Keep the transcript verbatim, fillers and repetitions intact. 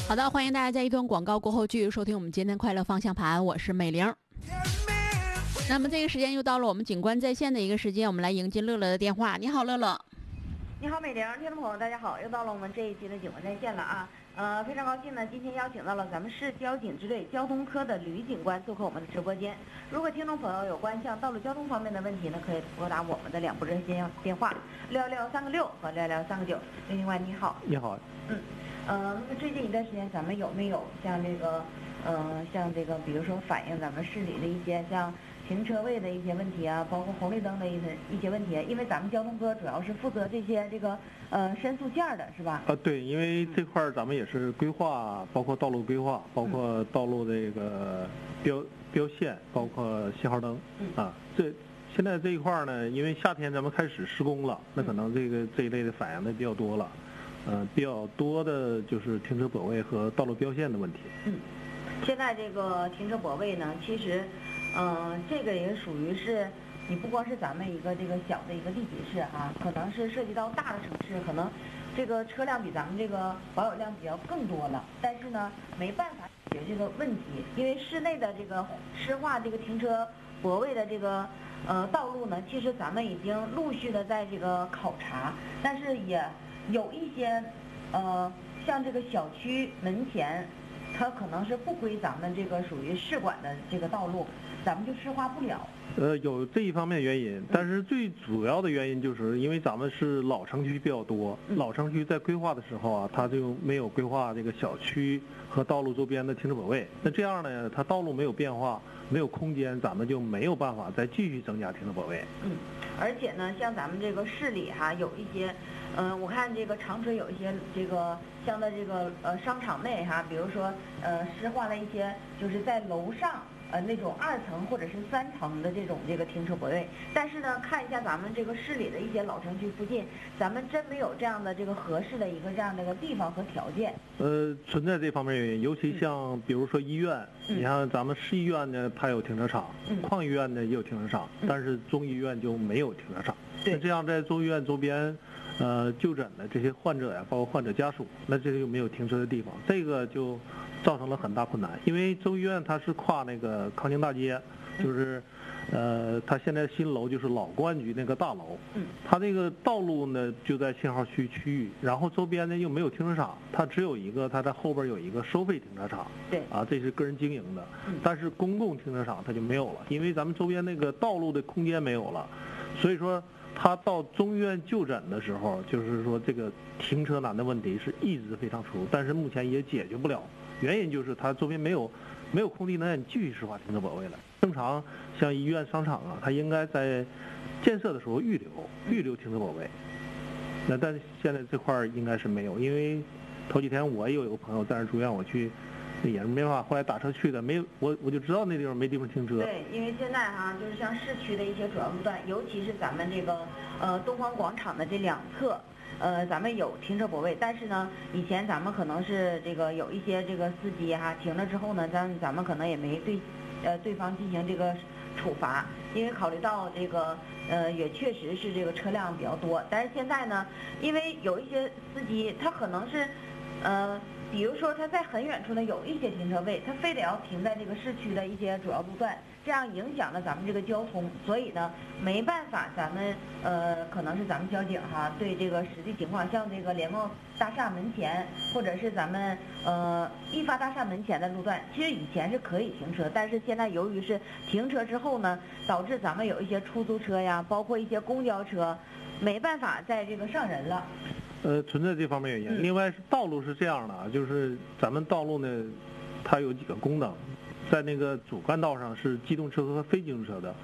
好的，欢迎大家在一段广告过后继续收听我们今天快乐方向盘，我是美玲。那么这个时间又到了我们警官在线的一个时间，我们来迎接乐乐的电话。你好，乐乐。 你好，美玲，听众朋友大家好，又到了我们这一期的警官在线了啊。呃，非常高兴呢，今天邀请到了咱们市交警支队交通科的吕警官做客我们的直播间。如果听众朋友有关向道路交通方面的问题呢，可以拨打我们的两部热线电话六幺六三个六和六幺六三个九。刘警官你好。 你好。 嗯，呃，那么最近一段时间咱们有没有像这个，呃，像这个，比如说反映咱们市里的一些像停车位的一些问题啊，包括红绿灯的一些一些问题，因为咱们交通科主要是负责这些这个呃申诉件的，是吧？ 啊，对，因为这块儿咱们也是规划，包括道路规划，包括道路这个标标线，包括信号灯，啊，这现在这一块儿呢，因为夏天咱们开始施工了，那可能这个这一类的反映的比较多了，呃，比较多的就是停车泊位和道路标线的问题。 嗯，现在这个停车泊位呢，其实。嗯、呃，这个也属于是，你不光是咱们一个这个小的一个地级市哈、啊，可能是涉及到大的城市，可能这个车辆比咱们这个保有量比较更多了，但是呢，没办法解决这个问题，因为市内的这个湿化这个停车泊位的这个呃道路呢，其实咱们已经陆续的在这个考察，但是也有一些呃像这个小区门前，它可能是不归咱们这个属于市管的这个道路。咱们就湿化不了。 呃，有这一方面原因，但是最主要的原因就是因为咱们是老城区比较多， 嗯、 老城区在规划的时候啊，它就没有规划这个小区和道路周边的停车泊位。那这样呢，它道路没有变化，没有空间，咱们就没有办法再继续增加停车泊位。 嗯，而且呢，像咱们这个市里哈，有一些，嗯、呃，我看这个长春有一些这个像在这个呃商场内哈，比如说呃湿化的一些，就是在楼上。呃，那种二层或者是三层的这种这个停车泊位，但是呢，看一下咱们这个市里的一些老城区附近，咱们真没有这样的这个合适的一个这样的一个地方和条件。 呃，存在这方面原因，尤其像、嗯、比如说医院， 嗯、 你像咱们市医院呢，它有停车场， 嗯、 矿医院呢也有停车场， 嗯、 但是中医院就没有停车场。 对， 那这样在中医院周边，呃，就诊的这些患者呀，包括患者家属，那这就没有停车的地方，这个就造成了很大困难。因为中医院它是跨那个康宁大街，就是，呃，它现在新楼就是老公安局那个大楼， 嗯， 它这个道路呢就在信号区区域，然后周边呢又没有停车场，它只有一个，它在后边有一个收费停车场， 对， 啊，这是个人经营的， 嗯， 但是公共停车场它就没有了，因为咱们周边那个道路的空间没有了，所以说。他到中医院就诊的时候，就是说这个停车难的问题是一直非常突出，但是目前也解决不了。原因就是它周边没有没有空地能让你继续施化停车泊位了。正常像医院、商场啊，它应该在建设的时候预留预留停车泊位。那但是现在这块应该是没有，因为头几天我也有一个朋友在那住院，我去。也是没办法，后来打车去的，没有我我就知道那地方没地方停车。 对，因为现在哈、啊，就是像市区的一些主要路段，尤其是咱们这个呃东方广场的这两侧，呃咱们有停车泊位，但是呢，以前咱们可能是这个有一些这个司机哈、啊、停了之后呢，咱咱们可能也没对呃对方进行这个处罚，因为考虑到这个呃也确实是这个车辆比较多，但是现在呢，因为有一些司机他可能是呃。比如说他在很远处呢有一些停车位，他非得要停在这个市区的一些主要路段，这样影响了咱们这个交通，所以呢没办法，咱们呃可能是咱们交警哈对这个实际情况，像这个联茂大厦门前或者是咱们呃易发大厦门前的路段，其实以前是可以停车，但是现在由于是停车之后呢，导致咱们有一些出租车呀，包括一些公交车，没办法在这个上人了。 呃，存在这方面原因。另外是道路是这样的啊，就是咱们道路呢，它有几个功能，在那个主干道上是机动车和非机动车的，